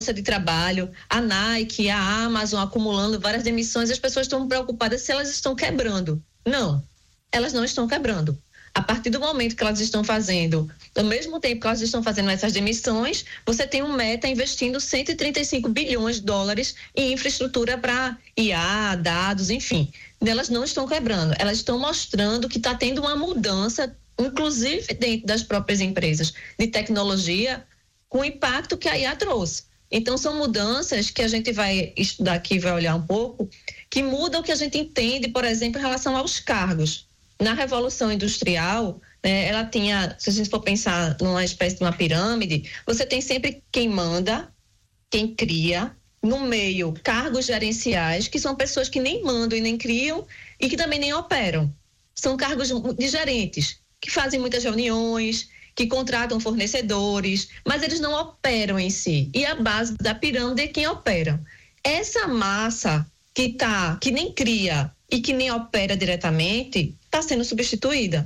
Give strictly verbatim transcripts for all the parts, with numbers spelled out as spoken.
de trabalho, a Nike, a Amazon acumulando várias demissões, as pessoas estão preocupadas se elas estão quebrando. Não, elas não estão quebrando. A partir do momento que elas estão fazendo, ao mesmo tempo que elas estão fazendo essas demissões, você tem um Meta investindo cento e trinta e cinco bilhões de dólares em infraestrutura para I A, dados, enfim. Elas não estão quebrando, elas estão mostrando que está tendo uma mudança, inclusive dentro das próprias empresas de tecnologia, com o impacto que a I A trouxe. Então, são mudanças que a gente vai estudar aqui, vai olhar um pouco, que mudam o que a gente entende, por exemplo, em relação aos cargos. Na Revolução Industrial, né, ela tinha, se a gente for pensar numa espécie de uma pirâmide, você tem sempre quem manda, quem cria, no meio, cargos gerenciais, que são pessoas que nem mandam e nem criam e que também nem operam. São cargos de gerentes, que fazem muitas reuniões, que contratam fornecedores, mas eles não operam em si. E a base da pirâmide é quem opera. Essa massa que tá, que nem cria e que nem opera diretamente, está sendo substituída.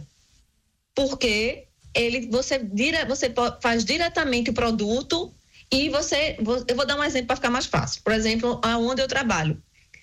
Porque ele, você, dire, você faz diretamente o produto e você... Eu vou dar um exemplo para ficar mais fácil. Por exemplo, onde eu trabalho.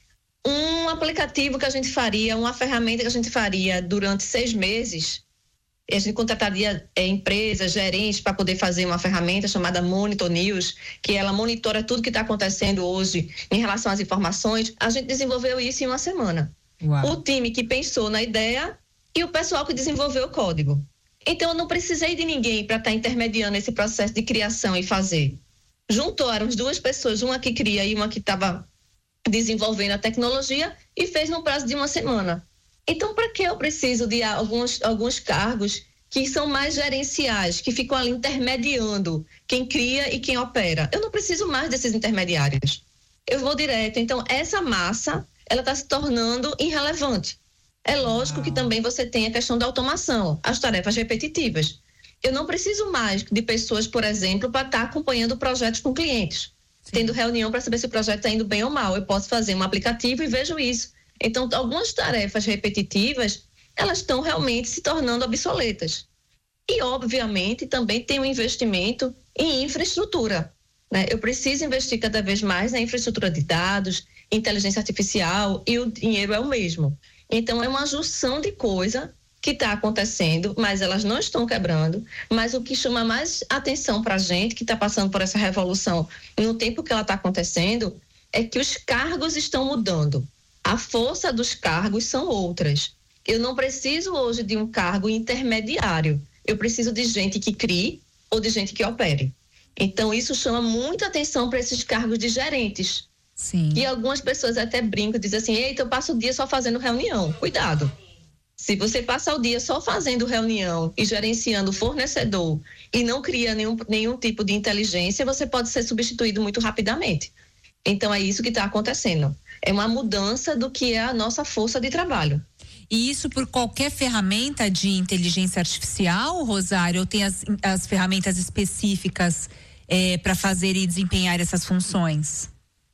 Um aplicativo que a gente faria, uma ferramenta que a gente faria durante seis meses... A gente contrataria é, empresas, gerentes para poder fazer uma ferramenta chamada Monitor News, que ela monitora tudo que está acontecendo hoje em relação às informações. A gente desenvolveu isso em uma semana. Uau. O time que pensou na ideia e o pessoal que desenvolveu o código. Então, eu não precisei de ninguém para estar tá intermediando esse processo de criação e fazer. Juntaram as duas pessoas, uma que cria e uma que estava desenvolvendo a tecnologia e fez no prazo de uma semana. Então, para que eu preciso de alguns, alguns cargos que são mais gerenciais, que ficam ali intermediando quem cria e quem opera? Eu não preciso mais desses intermediários. Eu vou direto. Então, essa massa, ela está se tornando irrelevante. É lógico ah. que também você tem a questão da automação, as tarefas repetitivas. Eu não preciso mais de pessoas, por exemplo, para estar tá acompanhando projetos com clientes, Sim. tendo reunião para saber se o projeto está indo bem ou mal. Eu posso fazer um aplicativo e vejo isso. Então, algumas tarefas repetitivas, elas estão realmente se tornando obsoletas. E, obviamente, também tem um investimento em infraestrutura, né? Eu preciso investir cada vez mais na infraestrutura de dados, inteligência artificial, e o dinheiro é o mesmo. Então, é uma junção de coisa que está acontecendo, mas elas não estão quebrando. Mas o que chama mais atenção para a gente, que está passando por essa revolução no tempo que ela está acontecendo, é que os cargos estão mudando. A força dos cargos são outras. Eu não preciso hoje de um cargo intermediário. Eu preciso de gente que crie ou de gente que opere. Então, isso chama muita atenção para esses cargos de gerentes. Sim. E algumas pessoas até brincam, dizem assim, eita, eu passo o dia só fazendo reunião. Cuidado. Se você passa o dia só fazendo reunião e gerenciando fornecedor e não cria nenhum, nenhum tipo de inteligência, você pode ser substituído muito rapidamente. Então, é isso que está acontecendo. É uma mudança do que é a nossa força de trabalho. E isso por qualquer ferramenta de inteligência artificial, Rosário, ou tem as, as ferramentas específicas é, para fazer e desempenhar essas funções?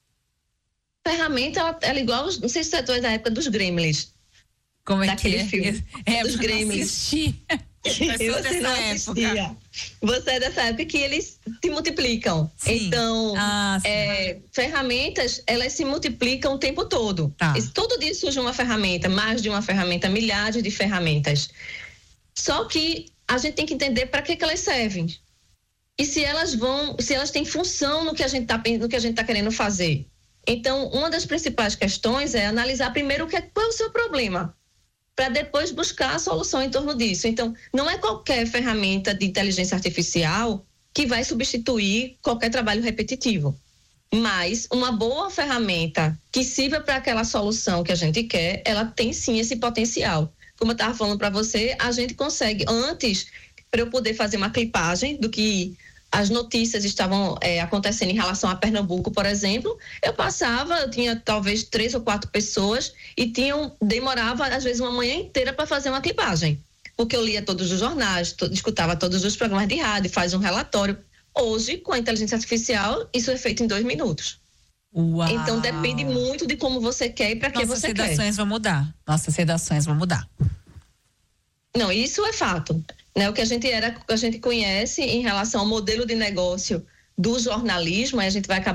Ferramenta, ela, ela é igual, não sei se você é da época dos Gremlins. Como é que é? Filme, é dos Gremlins. Eu sou você não assistia. Época. Você é dessa época que eles se multiplicam. Sim. Então, ah, é, ferramentas, elas se multiplicam o tempo todo. Tá. Todo dia surge uma ferramenta, mais de uma ferramenta, milhares de ferramentas. Só que a gente tem que entender para que, que elas servem. E se elas vão, se elas têm função no que a gente está no que a gente tá querendo fazer. Então, uma das principais questões é analisar primeiro o que é, qual é o seu problema, para depois buscar a solução em torno disso. Então, não é qualquer ferramenta de inteligência artificial que vai substituir qualquer trabalho repetitivo. Mas uma boa ferramenta que sirva para aquela solução que a gente quer, ela tem sim esse potencial. Como eu estava falando para você, a gente consegue, antes, para eu poder fazer uma clipagem do que as notícias estavam é, acontecendo em relação a Pernambuco, por exemplo, eu passava, eu tinha talvez três ou quatro pessoas e tinham, demorava às vezes uma manhã inteira para fazer uma clipagem, porque eu lia todos os jornais, to, escutava todos os programas de rádio, faz um relatório. Hoje, com a inteligência artificial, isso é feito em dois minutos. Uau. Então depende muito de como você quer e para que você quer. Nossas redações vão mudar. Nossas redações vão mudar. Não, isso é fato. Né, o que a gente era, a gente conhece em relação ao modelo de negócio do jornalismo, a gente vai acabar